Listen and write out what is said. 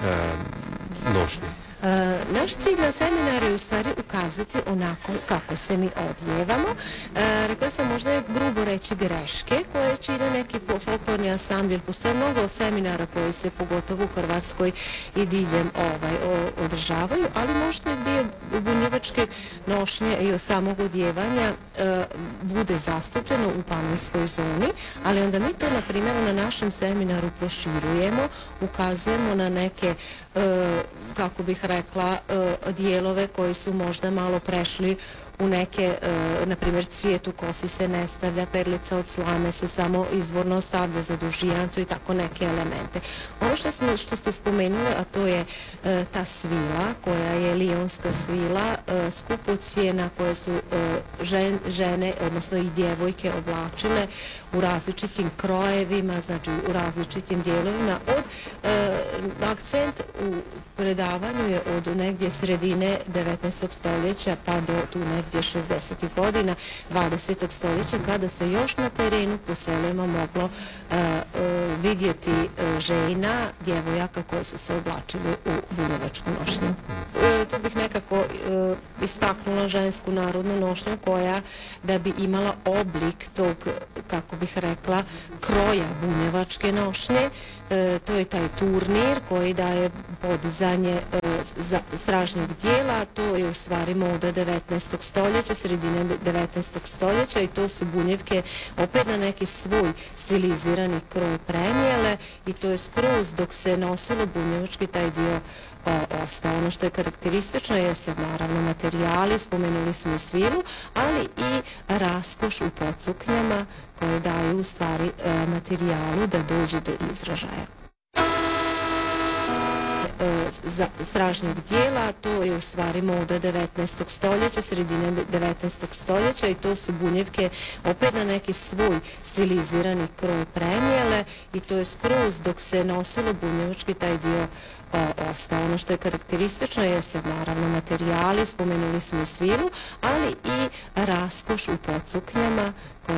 nošnje? Naš cilj na seminaru je u stvari ukazati onako kako se mi odjevamo. Rekla sam možda je grubo reći greške koje čine neki folklorni ansambl. Postoje mnogo seminara koji se pogotovo u Hrvatskoj i diljem održavaju, ali možda je dio bunjevačke nošnje i samog odjevanja bude zastupljeno u planinskoj zoni, ali onda mi to na primjer na našem seminaru proširujemo, ukazujemo na neke kako bih rekla, dijelove koji su možda malo prešli u neke, na primjer, cvijet u kosi se ne stavlja, perlica od slame se samo izvorno stavlja za dužijancu i tako neke elemente. Ono što ste spomenuli, a to je ta svila, koja je lijonska svila, skupocijena, koje su žene, odnosno i djevojke oblačile u različitim krojevima, znači u različitim dijelovima. Akcent u predavanju je od negdje sredine 19. stoljeća pa do tu negdje 60. godina 20. stoljeća, kada se još na terenu po selima moglo vidjeti žena, djevojaka koje su se oblačili u bunjevačku nošnju. Tu bih nekako istaknula žensku narodnu nošnju koja, da bi imala oblik tog, kako bih rekla, kroja bunjevačke nošnje, to je taj turnir koji daje podizanje stražnjeg dijela. To je u stvari moda 19. stoljeća, sredine 19. stoljeća, i to su bunjevke opet na neki svoj stilizirani kroj prenijele, i to je skroz dok se nosilo bunjevački taj dio ostao. Ono što je karakteristično jeste naravno materijali, spomenuli smo svilu, ali i raskoš u podsuknjama koje daju u stvari materijalu da dođe do izražaja. Stražnjeg dijela, to je u stvari moda 19. stoljeća, sredine 19. stoljeća, i to su bunjevke opet na neki svoj stilizirani kroj prenijele, i to je skroz dok se nosilo bunjevački taj dio ostao. Ono što je karakteristično jeste naravno materijali, spomenuli smo svilu, ali i raskoš u podsuknjama